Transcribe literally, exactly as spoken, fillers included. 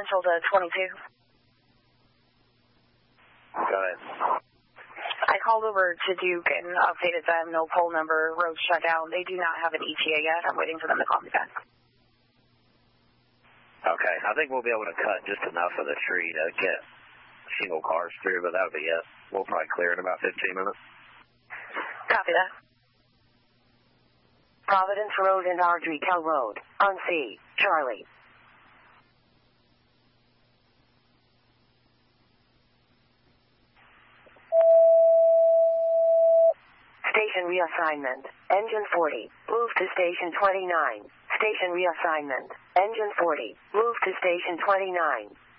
Central to twenty-two. Go ahead. I called over to Duke and updated them, no poll number, road shut down. They do not have an E T A yet. I'm waiting for them to call me back. Okay, I think we'll be able to cut just enough of the tree to get single cars through, but that'll be it. We'll probably clear in about fifteen minutes. Copy that. Providence Road and Ardrey-Kell Road, on C, Charlie. Station reassignment. Engine forty. Move to station twenty-nine. Station reassignment. Engine forty. Move to station twenty-nine.